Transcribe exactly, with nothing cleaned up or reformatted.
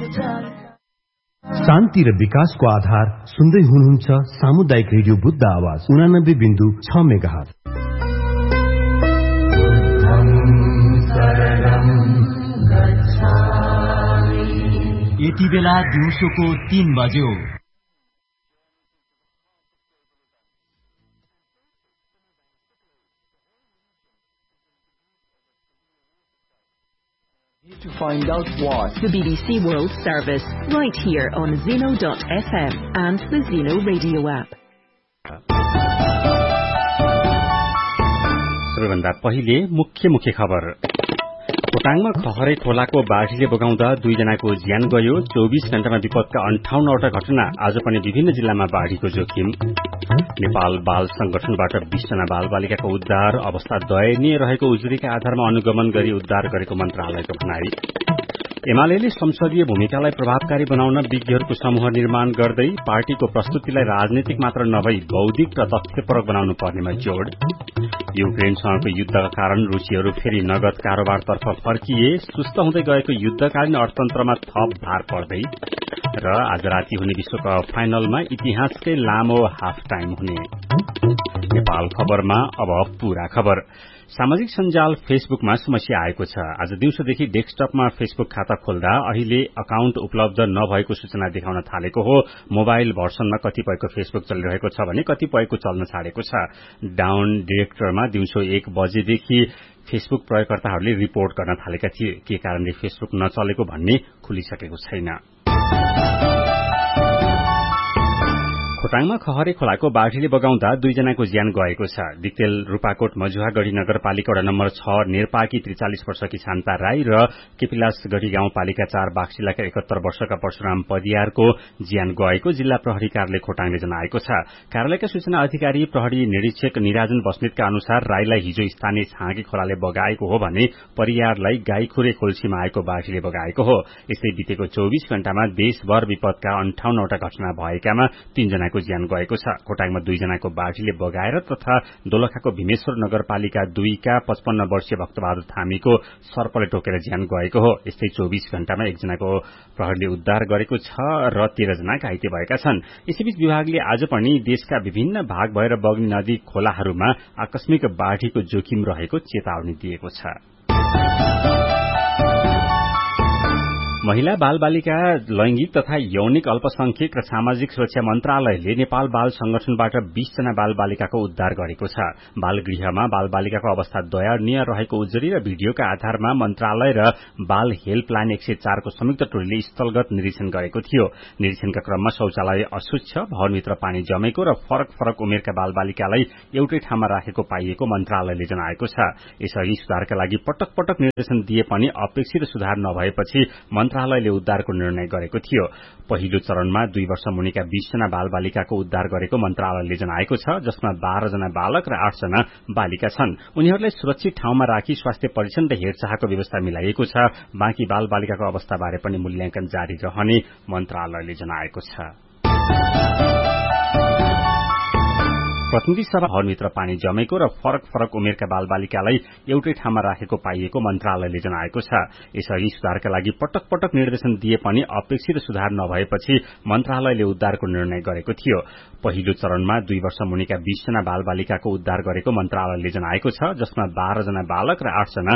शान्ति र विकासको आधार सुन्दै हुनुहुन्छ सामुदायिक रेडियो बुद्ध आवाज उनानब्बे बिन्दु छ मेगाहर्ज। यति बेला दिउँसोको तीन बज्यो। To find out what the B B C World Service right here on Zeno dot F M and the Zeno Radio app. सबैभन्दा पहिले मुख्य मुख्य खबर। खोटाङमा खहरे खोलाको बाढीले बगाउँदा दुईजनाको ज्यान गयो। चौबीस घण्टामा विपदका अन्ठाउन्नवटा घटना। आज पनि विभिन्न जिल्लामा बाढीको जोखिम। नेपाल बाल संगठनबाट बीस जना बाल बालिकाको उद्धार। अवस्था दयनीय रहेको उजुरीका आधारमा अनुगमन गरी उद्धार गरेको मन्त्रालयको भनाई। एमालेले संसदीय भूमिकालाई प्रभावकारी बनाउन विज्ञहरूको समूह निर्माण गर्दै पार्टीको प्रस्तुतिलाई राजनीतिक मात्र नभई बौद्धिक र तथ्यपरक बनाउनु पर्नेमा जोड़। युक्रेनसँगको युद्धका कारण रुसीहरू फेरि नगद कारोबारतर्फ फर्किए। सुस्त हुँदै गएको युद्धकालीन अर्थतन्त्रमा थप भार पर्दै। र आज राति हुने विश्वकप फाइनलमा इतिहासकै लामो हाफ टाइम हुने। नेपाल खबरमा अब पूरा खबर। सामाजिक सञ्जाल फेसबुकमा समस्या आएको छ। आज दिउँसोदेखि डेस्कटपमा फेसबुक खाता खोल्दा अहिले अकाउन्ट उपलब्ध नभएको सूचना देखाउन थालेको हो। मोबाइल भर्सनमा कतिपयको फेसबुक चलिरहेको छ भने कतिपयको चल्न छाडेको छ। डाउन डिरेक्टरमा दिउँसो एक बजेदेखि फेसबुक प्रयोगकर्ताहरूले रिपोर्ट गर्न थालेका थिए। के कारणले फेसबुक नचलेको भन्ने खुलिसकेको छैन। खोटाङमा खहरे खोलाको बाढीले बगाउँदा दुईजनाको ज्यान गएको छ। दिक्तेल रूपाकोट मजुहागढ़ी नगरपालिका वडा नम्बर छ नेरपाकी त्रिचालिस वर्षकी शान्ता राई र केपिलासगढ़ी गाउँपालिका चार बाक्सिलाका एकहत्तर वर्षका परशुराम पदियारको ज्यान गएको जिल्ला प्रहरी कार्यालय खोटाङले जनाएको छ। कार्यालयका सूचना अधिकारी प्रहरी निरीक्षक निराजन बस्नेतका अनुसार राईलाई हिजो स्थानीय छाँगी खोलाले बगाएको हो भने परियारलाई गाईखुरे खोल्सीमा आएको बाढीले बगाएको हो। यस्तै बितेको चौबीस घण्टामा देशभर विपदका अन्ठाउन्नवटा घटना भएकामा तीनजना ज्यान गएको छ। खोटाङमा दुईजनाको बाढीले बगाएर तथा दोलखाको भीमेश्वर नगरपालिका दुईका पचपन्न वर्षीय भक्तबहादुर थामीको सर्पले टोकेर ज्यान गएको हो। यस्तै चौबीस घण्टामा एकजनाको प्रहरीले उद्धार गरेको छ र तेह्र जना घाइते भएका छन्। यसैबीच विभागले आज पनि देशका विभिन्न भाग भएर बग्ने नदी खोलाहरूमा आकस्मिक बाढीको जोखिम रहेको चेतावनी दिएको छ। महिला बाल बालिका लैंगिक तथा यौनिक अल्पसंख्यक र सामाजिक सुरक्षा मन्त्रालयले नेपाल बाल संगठनबाट बीस जना बाल बालिकाको उद्धार गरेको छ। बाल गृहमा बाल बालिकाको अवस्था दयनीय रहेको उजुरी र भिडियोका आधारमा मन्त्रालय र बाल हेल्पलाइन एक सय चारको संयुक्त टोलीले स्थलगत निरीक्षण गरेको थियो। निरीक्षणका क्रममा शौचालय अस्वच्छ, भवनभित्र पानी जमेको र फरक फरक उमेरका बाल बालिकालाई एउटै ठाउँमा राखेको पाइएको मन्त्रालयले जनाएको छ। यसअघि सुधारका लागि पटक पटक निर्देशन दिए पनि अपेक्षित सुधार नभएपछि मन्त्रालयले उद्धारको निर्णय गरेको थियो। पहिलो चरणमा दुई वर्ष मुनिका बीस जना बाल बालिकाको उद्धार गरेको मन्त्रालयले जनाएको छ, जसमा बाह्र जना बालक र आठ जना बालिका छन्। उनीहरूलाई सुरक्षित ठाउँमा राखी स्वास्थ्य परीक्षण र हेरचाहको व्यवस्था मिलाइएको छ। बाँकी बाल बालिकाको अवस्थाबारे पनि मूल्याङ्कन जारी रहने मन्त्रालयले जनाएको छ। प्रतिनिधि सभा भवनभित्र पानी जमेको र फरक फरक उमेरका बाल बालिकालाई एउटै ठाउँमा राखेको पाइएको मन्त्रालयले जनाएको छ। यसअघि सुधारका लागि पटक पटक निर्देशन दिए पनि अपेक्षित सुधार नभएपछि मन्त्रालयले उद्धारको निर्णय गरेको थियो। पहिलो चरणमा दुई वर्ष मुनिका बीस जना बाल बालिकाको उद्धार गरेको मन्त्रालयले जनाएको छ, जसमा बाह्र जना बालक र आठ जना